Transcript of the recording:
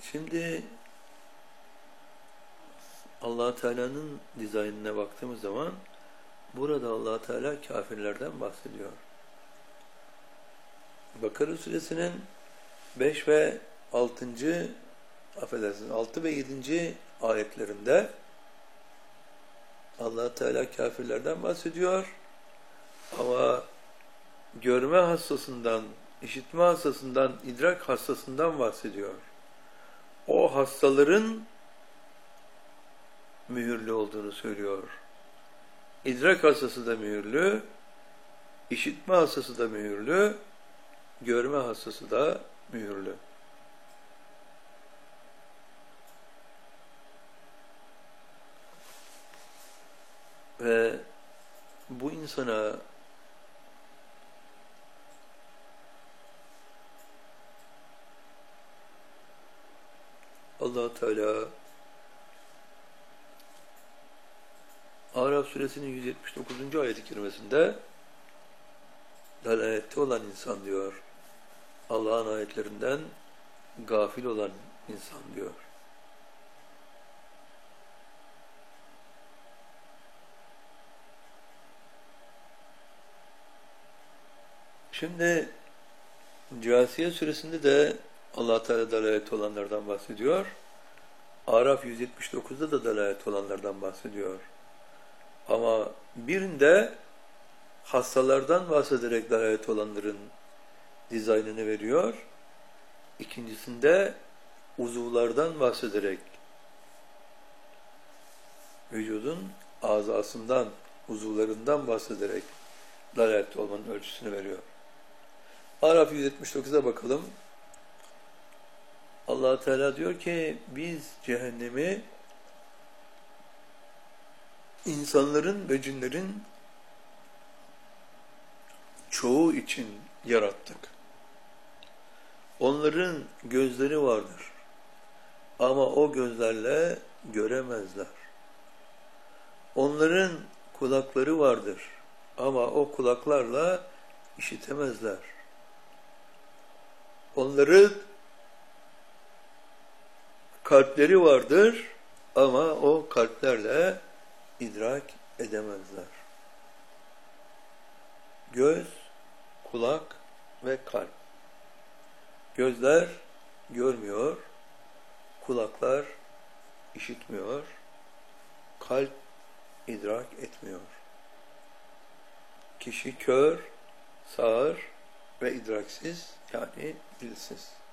Şimdi Allah Teala'nın dizaynına baktığımız zaman burada Allah Teala kafirlerden bahsediyor. Bakara suresinin 5 ve 6. 6 ve 7. ayetlerinde Allah Teala kafirlerden bahsediyor. Ama görme hassasından, işitme hassasından, idrak hassasından bahsediyor. O hastaların mühürlü olduğunu söylüyor. İdrak hassası da mühürlü, işitme hassası da mühürlü, görme hassası da mühürlü. Ve bu insana Allah Teala Araf suresinin 179. ayet-i kerimesinde dalalette olan insan diyor. Allah'ın ayetlerinden gafil olan insan diyor. Şimdi Câsiye suresinde de Allah Teala dalalette olanlardan bahsediyor. Araf 179'da da dalalette olanlardan bahsediyor. Ama birinde hastalardan bahsederek dalalet olanların dizaynını veriyor. İkincisinde uzuvlardan bahsederek vücudun azasından, uzuvlarından bahsederek dalalet olmanın ölçüsünü veriyor. Araf 179'a bakalım. Allah Teala diyor ki biz cehennemi insanların ve cinlerin çoğu için yarattık. Onların gözleri vardır. Ama o gözlerle göremezler. Onların kulakları vardır. Ama o kulaklarla işitemezler. Onların kalpleri vardır. Ama o kalplerle idrak edemezler. Göz, kulak ve kalp. Gözler görmüyor, kulaklar işitmiyor, kalp idrak etmiyor. Kişi kör, sağır ve idraksiz, yani dilsiz.